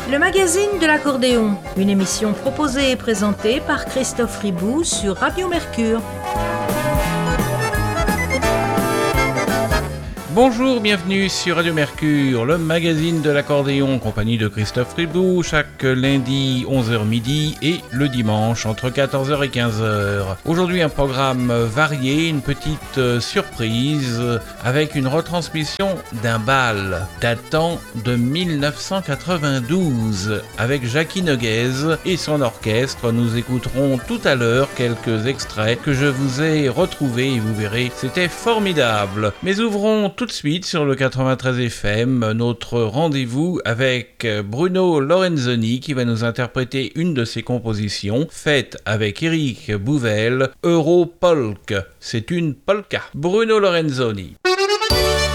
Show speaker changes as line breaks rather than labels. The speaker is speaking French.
Le magazine de l'accordéon, une émission proposée et présentée par Christophe Ribou sur Radio Mercure.
Bonjour, bienvenue sur Radio Mercure, le magazine de l'accordéon en compagnie de Christophe Ribou, chaque lundi 11h midi et le dimanche entre 14h et 15h. Aujourd'hui un programme varié, une petite surprise avec une retransmission d'un bal datant de 1992 avec Jackie Noguez et son orchestre. Nous écouterons tout à l'heure quelques extraits que je vous ai retrouvés et vous verrez, c'était formidable. Mais ouvrons tout de suite sur le 93 FM notre rendez-vous avec Bruno Lorenzoni qui va nous interpréter une de ses compositions faite avec Éric Bouvel, Europolk. C'est une polka. Bruno Lorenzoni.